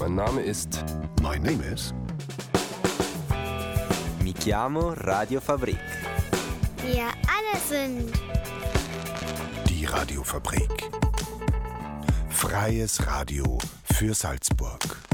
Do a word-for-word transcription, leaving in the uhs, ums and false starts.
Mein Name ist... My name is... Mi chiamo Radio Fabrik. Wir alle sind... Die Radiofabrik. Freies Radio für Salzburg.